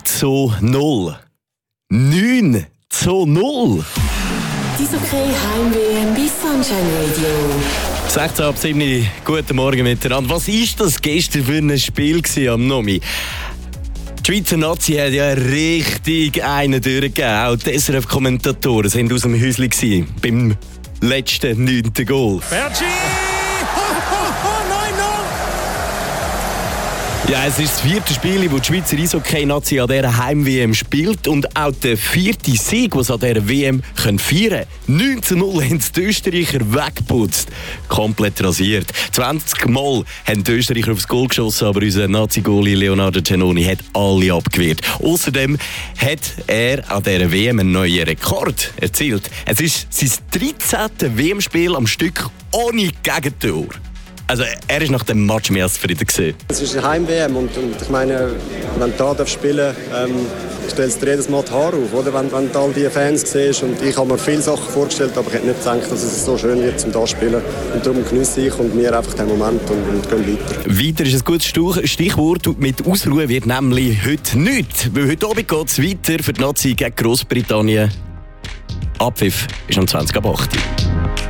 9:0. 9:0. Die okay Heim-WM bei Sunshine Radio. 16:07. Guten Morgen miteinander. Was war das gestern für ein Spiel am Nomi? Die Schweizer Nazi hat ja richtig einen durchgegeben. Auch die SRF-Kommentatoren waren aus dem Häuschen beim letzten 9. Goal. Bertschi! 9-0! Ja, es ist das 4. Spiel, wo die Schweizer Eishockey-Nazi an dieser Heim-WM spielt und auch der 4. Sieg, den sie an dieser WM feiern können. 19:0 haben die Österreicher weggeputzt. Komplett rasiert. 20 Mal haben die Österreicher aufs Goal geschossen, aber unser Nazi-Goalie Leonardo Giannoni hat alle abgewehrt. Außerdem hat er an dieser WM einen neuen Rekord erzielt. Es ist sein 13. WM-Spiel am Stück ohne Gegentor. Also er ist nach dem Match mehr als zufrieden gewesen. Es ist eine Heim-WM und ich meine, wenn du da spielen darfst, stellst du dir jedes Mal die Haare auf, oder? Wenn du all diese Fans siehst. Und ich habe mir viele Sachen vorgestellt, aber ich hätte nicht gedacht, dass es so schön wird, zum da spielen. Und darum genieße ich und wir einfach den Moment und gehen weiter. Weiter ist ein gutes Stichwort. Mit Ausruhe wird nämlich heute nichts. Weil heute Abend geht es weiter für die Nazi gegen Großbritannien. Abpfiff ist am 20:08.